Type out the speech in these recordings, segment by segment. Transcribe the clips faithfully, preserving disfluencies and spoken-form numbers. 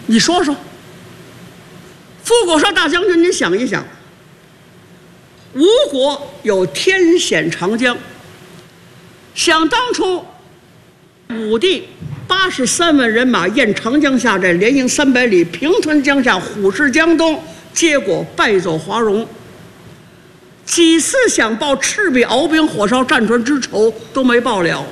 你说说。傅国说：“大将军，你想一想，吴国有天险长江，想当初武帝八十三万人马沿长江下寨，连营三百里，平屯江夏，虎视江东，结果败走华容。几次想报赤壁鏖兵火烧战船之仇都没报了。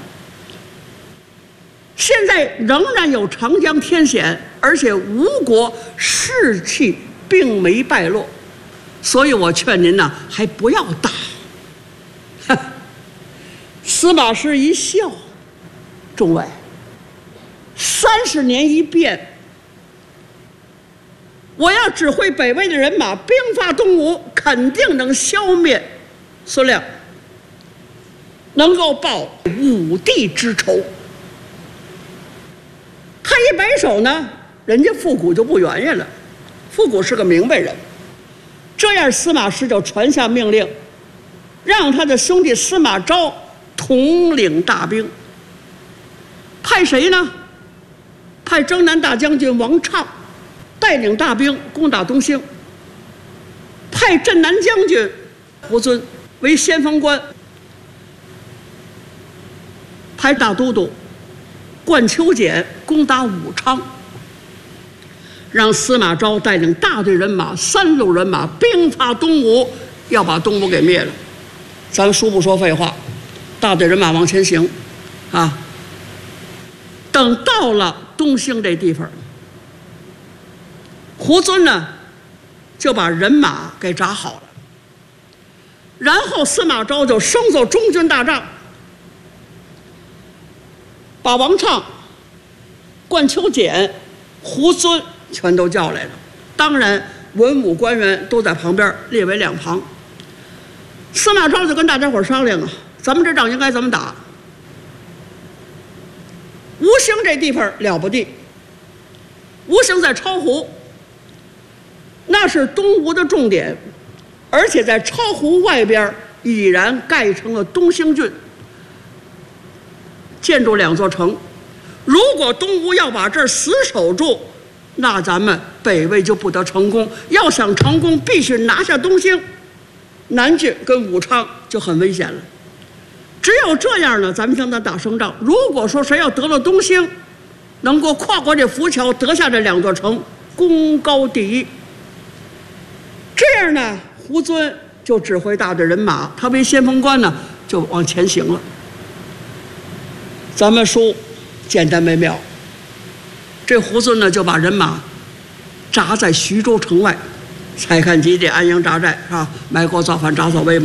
现在仍然有长江天险，而且吴国士气并没败落，所以我劝您呐，还不要打。”司马师一笑：“众位，三十年一变，我要指挥北魏的人马兵发东吴，肯定能消灭孙亮，能够报武帝之仇。”他一摆手呢，人家复古就不原谅了。复古是个明白人，这样司马师就传下命令，让他的兄弟司马昭统领大兵。派谁呢？派征南大将军王畅带领大兵攻打东兴，派镇南将军胡遵为先锋官，派大都督冠秋俭攻打武昌，让司马昭带领大队人马、三路人马兵发东吴，要把东吴给灭了。咱书不说废话，大队人马往前行，啊，等到了东兴这地方，胡遵呢就把人马给扎好了，然后司马昭就升奏中军大帐，把王畅、冠秋俭、胡遵全都叫来了，当然文武官员都在旁边列为两旁。司马昭就跟大家伙商量啊，咱们这仗应该怎么打？吴兴这地方了不地，吴兴在超湖，那是东吴的重点，而且在超湖外边已然盖成了东兴郡，建筑两座城。如果东吴要把这儿死守住，那咱们北魏就不得成功。要想成功，必须拿下东兴，南郡跟武昌就很危险了。只有这样呢，咱们才能打胜仗。如果说谁要得了东兴，能够跨过这浮桥，得下这两座城，功高第一。这样呢，胡遵就指挥大队人马，他为先锋官呢，就往前行了。咱们书简单微妙，这胡遵呢就把人马扎在徐州城外，采看集结，安营扎寨，是吧？埋锅造饭，扎草为马。